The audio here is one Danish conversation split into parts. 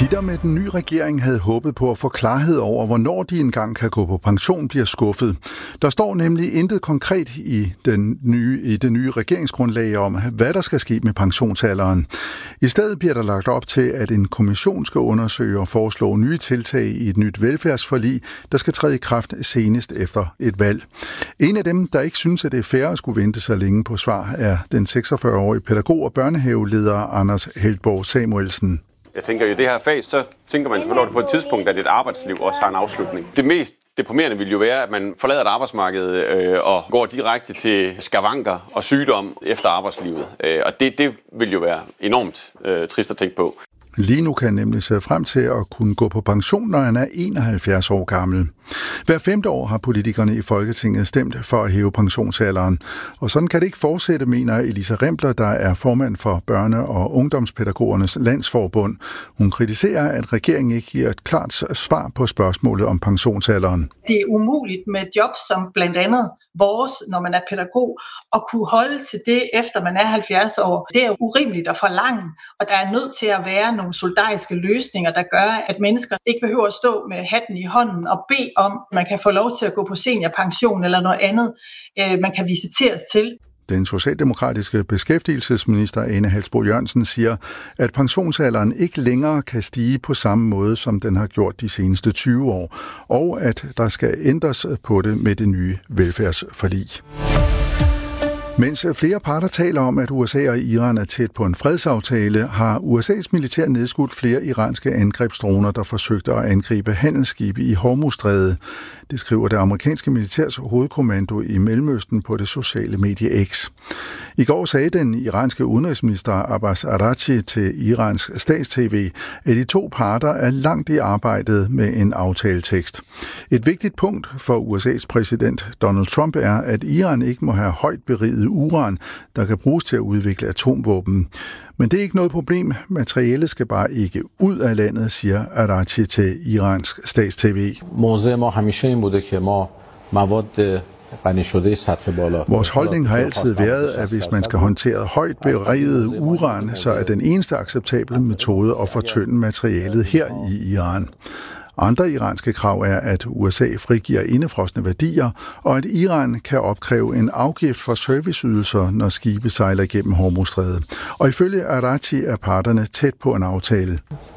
De, der med den nye regering havde håbet på at få klarhed over, hvornår de engang kan gå på pension, bliver skuffet. Der står nemlig intet konkret i det nye regeringsgrundlag om, hvad der skal ske med pensionsalderen. I stedet bliver der lagt op til, at en kommission skal undersøge og foreslå nye tiltag i et nyt velfærdsforlig, der skal træde i kraft senest efter et valg. En af dem, der ikke synes, at det er fair at skulle vente så længe på svar, er den 46-årige pædagog og børnehaveleder Anders Heltborg Samuelsen. Jeg tænker, i det her fag, så tænker man selvfølgelig på et tidspunkt, at et arbejdsliv også har en afslutning. Det mest deprimerende vil jo være, at man forlader et arbejdsmarked og går direkte til skavanker og sygdom efter arbejdslivet. Og det vil jo være enormt trist at tænke på. Lige nu kan han nemlig se frem til at kunne gå på pension, når han er 71 år gammel. Hver 5. år har politikerne i Folketinget stemt for at hæve pensionsalderen. Og sådan kan det ikke fortsætte, mener Elisa Rempler, der er formand for Børne- og Ungdomspædagogernes Landsforbund. Hun kritiserer, at regeringen ikke giver et klart svar på spørgsmålet om pensionsalderen. Det er umuligt med job som blandt andet vores, når man er pædagog, at kunne holde til det, efter man er 70 år. Det er urimeligt at forlange, og der er nødt til at være nogle solidariske løsninger, der gør, at mennesker ikke behøver at stå med hatten i hånden og bede om, at man kan få lov til at gå på seniorpension eller noget andet, man kan visiteres til. Den socialdemokratiske beskæftigelsesminister Ane Halsboe-Jørgensen siger, at pensionsalderen ikke længere kan stige på samme måde, som den har gjort de seneste 20 år, og at der skal ændres på det med det nye velfærdsforlig. Mens flere parter taler om, at USA og Iran er tæt på en fredsaftale, har USA's militær nedskudt flere iranske angrebsdroner, der forsøgte at angribe handelsskibe i Hormuzstrædet. Det skriver det amerikanske militærs hovedkommando i Mellemøsten på det sociale medie X. I går sagde den iranske udenrigsminister Abbas Araghchi til Irans stats-TV, at de to parter er langt i arbejdet med en aftaletekst. Et vigtigt punkt for USA's præsident Donald Trump er, at Iran ikke må have højt beriget uran, der kan bruges til at udvikle atomvåben. Men det er ikke noget problem. Materialet skal bare ikke ud af landet, siger Araghchi til Irans stats-TV. Vores holdning har altid været, at hvis man skal håndtere højt beriget uran, så er den eneste acceptable metode at fortynde materialet her i Iran. Andre iranske krav er, at USA frigiver indefrosne værdier, og at Iran kan opkræve en afgift for serviceydelser, når skibe sejler igennem Hormuzstrædet. Og ifølge Araghchi er parterne tæt på en aftale.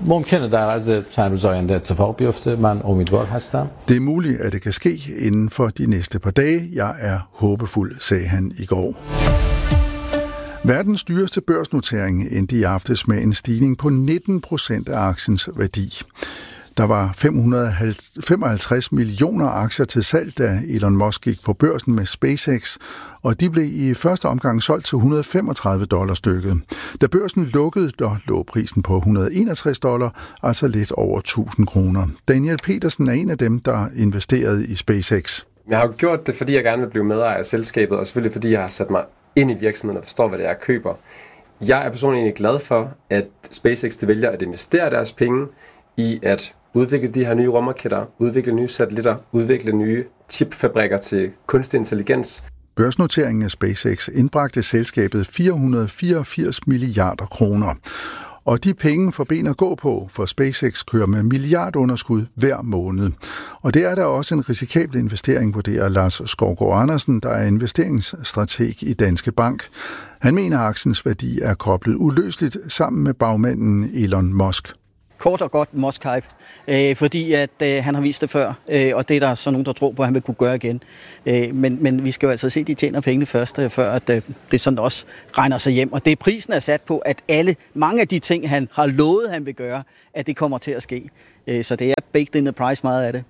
Det er muligt, at det kan ske inden for de næste par dage. Jeg er håbefuld, sagde han i går. Verdens dyreste børsnotering endte i aftes med en stigning på 19% af aktiens værdi. Der var 555 millioner aktier til salg, da Elon Musk gik på børsen med SpaceX, og de blev i første omgang solgt til $135 stykket. Da børsen lukkede, der lå prisen på $161, altså lidt over 1.000 kroner. Daniel Petersen er en af dem, der investerede i SpaceX. Jeg har gjort det, fordi jeg gerne vil blive medejer af selskabet, og selvfølgelig fordi jeg har sat mig ind i virksomheden og forstår, hvad det er, jeg køber. Jeg er personligt egentlig glad for, at SpaceX vælger at investere deres penge i at udvikle de her nye rumraketter, udvikle nye satellitter, udvikle nye chipfabrikker til kunstig intelligens. Børsnoteringen af SpaceX indbragte selskabet 484 milliarder kroner. Og de penge får ben at gå på, for SpaceX kører med milliardunderskud hver måned. Og det er der også en risikabel investering, vurderer Lars Skovgaard Andersen, der er investeringsstrateg i Danske Bank. Han mener, at aktiens værdi er koblet uløseligt sammen med bagmanden Elon Musk. Kort og godt Musk-hype, fordi at han har vist det før, og det er der så nogen, der tror på, at han vil kunne gøre igen. Men vi skal jo altså se, at de tjener pengene først, før at det sådan også regner sig hjem. Og det prisen er sat på, at mange af de ting, han har lovet, han vil gøre, at det kommer til at ske. Så det er baked in the price meget af det.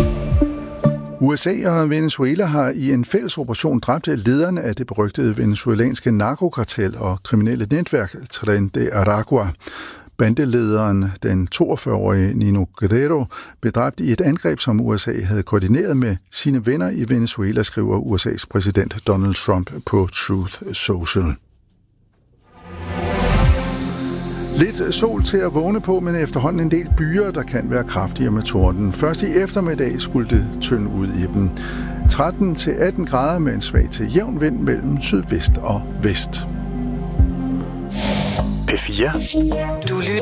USA og Venezuela har i en fælles operation dræbt lederne af det berygtede venezuelanske narkokartel og kriminelle netværk Tren de Aragua. Bandelederen, den 42-årige Nino Guerrero, blev dræbt i et angreb, som USA havde koordineret med sine venner i Venezuela, skriver USA's præsident Donald Trump på Truth Social. Lidt sol til at vågne på, men efterhånden en del byer, der kan være kraftigere med torden. Først i eftermiddag skulle det tynde ud i dem. 13-18 grader med en svag til jævn vind mellem sydvest og vest. P4. Du lytter